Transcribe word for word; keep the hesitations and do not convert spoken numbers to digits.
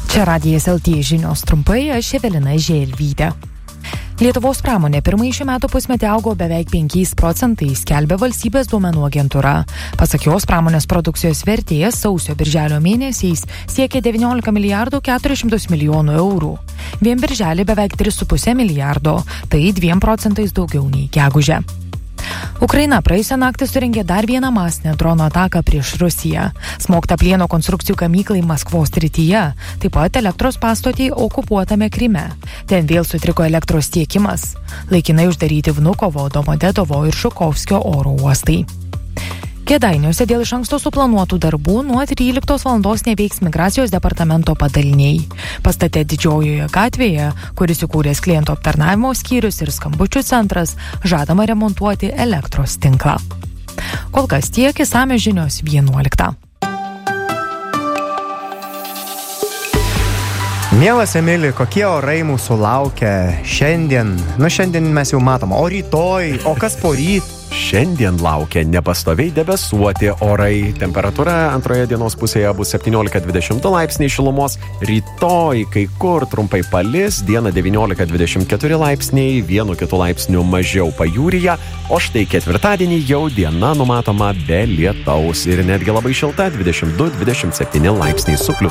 Čia Radijas L T žinios trumpai, aš Evelina Želvytė. Lietuvos pramonė pirmąjį šių metų pusmetį augo beveik penkiais procentais, skelbia valstybės duomenų agentūra. Pasak jos, pramonės produkcijos vertės sausio birželio mėnesiais siekė devyniolika milijardų keturis šimtus milijonų eurų. Vien birželį beveik tris su puse milijardo, tai dviem procentais daugiau nei gegužę. Ukraina praėjusią naktį surengė dar vieną masinę drono ataką prieš Rusiją. Smogta plieno konstrukcijų gamyklai Maskvos srityje, taip pat elektros pastotei okupuotame Kryme. Ten vėl sutriko elektros tiekimas. Laikinai uždaryti Vnukovo, Domodedovo ir Šukovskio oro uostai. Kėdainiuose dėl iš anksto suplanuotų darbų nuo tryliktos valandos neveiks migracijos departamento padaliniai. Pastate Didžiojoje gatvėje, kuris įkūręs klientų aptarnavimo skyrius ir skambučių centras, žadama remontuoti elektros tinklą. Kol kas tiek, išsamios žinios vienuoliktą. Mielas Emili, kokie orai mūsų laukia šiandien? Nu, šiandien mes jau matom, o rytoj, o kas poryt? Šiandien laukia nepastoviai debesuoti orai. Temperatūra antroje dienos pusėje bus septyniolika dvidešimt du laipsniai šilumos. Rytoj kai kur trumpai palis, dieną devyniolika dvidešimt keturi laipsniai, vienu kitu laipsniu mažiau pajūryje, o štai ketvirtadienį jau diena numatoma be lietaus ir netgi labai šilta dvidešimt du dvidešimt septyni laipsniai su plius.